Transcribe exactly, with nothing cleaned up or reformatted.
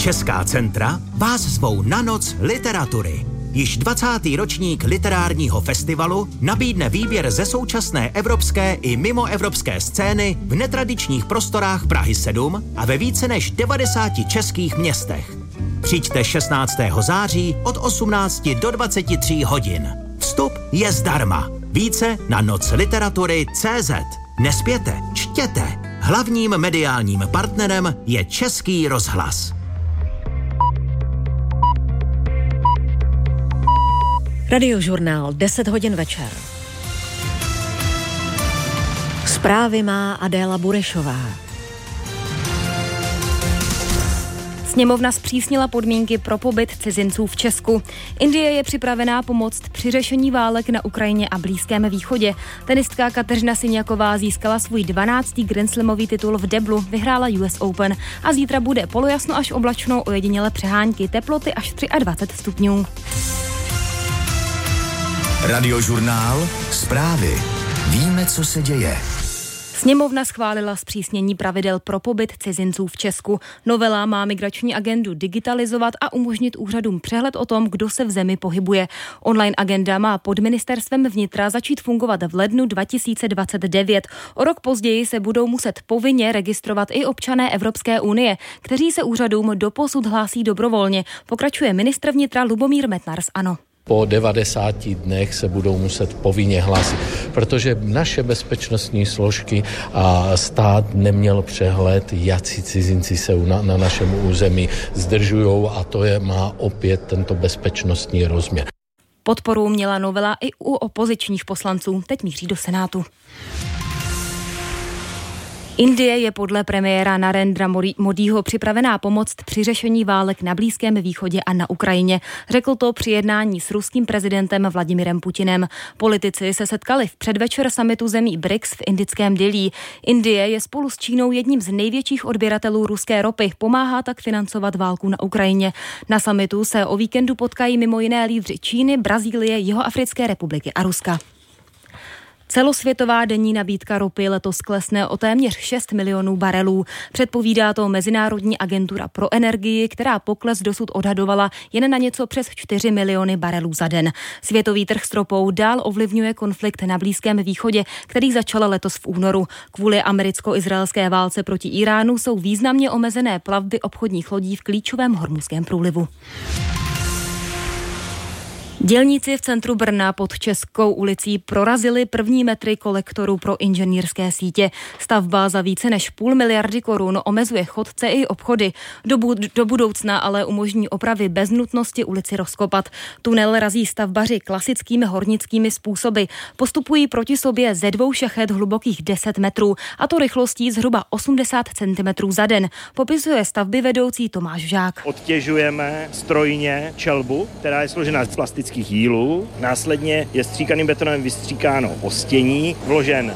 Česká centra vás zvou na noc literatury. Již dvacátý ročník literárního festivalu nabídne výběr ze současné evropské i mimoevropské scény v netradičních prostorách Prahy sedm a ve více než devadesáti českých městech. Přijďte šestnáctého září od osmnácti do dvaceti tří hodin. Vstup je zdarma. Více na noc literatury tečka cé zet. Nespěte, čtěte. Hlavním mediálním partnerem je Český rozhlas. Radiožurnál, deset hodin večer. Zprávy má Adéla Burešová. Sněmovna zpřísnila podmínky pro pobyt cizinců v Česku. Indie je připravená pomoct při řešení válek na Ukrajině a Blízkém východě. Tenistka Kateřina Siniaková získala svůj dvanáctý grandslamový titul v deblu, vyhrála U S Open a zítra bude polojasno až oblačno, ojediněle přehánky, teploty až dvacet tři stupňů. Radiožurnál, zprávy. Víme, co se děje. Sněmovna schválila zpřísnění pravidel pro pobyt cizinců v Česku. Novela má migrační agendu digitalizovat a umožnit úřadům přehled o tom, kdo se v zemi pohybuje. Online agenda má pod ministerstvem vnitra začít fungovat v lednu dva tisíce dvacet devět. O rok později se budou muset povinně registrovat i občané Evropské unie, kteří se úřadům doposud hlásí dobrovolně. Pokračuje ministr vnitra Lubomír Metnar z ANO. Po devadesáti dnech se budou muset povinně hlásit, protože naše bezpečnostní složky a stát neměl přehled, jací cizinci se na, na našem území zdržují, a to je, má opět tento bezpečnostní rozměr. Podporu měla novela i u opozičních poslanců, teď míří do Senátu. Indie je podle premiéra Narendra Modího připravená pomoct při řešení válek na Blízkém východě a na Ukrajině. Řekl to při jednání s ruským prezidentem Vladimirem Putinem. Politici se setkali v předvečer summitu zemí B R I C S v indickém Dillí. Indie je spolu s Čínou jedním z největších odběratelů ruské ropy, pomáhá tak financovat válku na Ukrajině. Na summitu se o víkendu potkají mimo jiné lídři Číny, Brazílie, Jihoafrické republiky a Ruska. Celosvětová denní nabídka ropy letos klesne o téměř šest milionů barelů. Předpovídá to Mezinárodní agentura pro energii, která pokles dosud odhadovala jen na něco přes čtyři miliony barelů za den. Světový trh s ropou dál ovlivňuje konflikt na Blízkém východě, který začal letos v únoru. Kvůli americko-izraelské válce proti Iránu jsou významně omezené plavby obchodních lodí v klíčovém Hormuzském průlivu. Dělníci v centru Brna pod Českou ulicí prorazili první metry kolektoru pro inženýrské sítě. Stavba za více než půl miliardy korun omezuje chodce i obchody. Do, bud- do budoucna ale umožní opravy bez nutnosti ulici rozkopat. Tunel razí stavbaři klasickými hornickými způsoby. Postupují proti sobě ze dvou šachet hlubokých deset metrů, a to rychlostí zhruba osmdesát centimetrů za den. Popisuje stavby vedoucí Tomáš Žák. Odtěžujeme strojně čelbu, která je složena z plastických jílů. Následně je stříkaným betonem vystříkáno ostění, vložen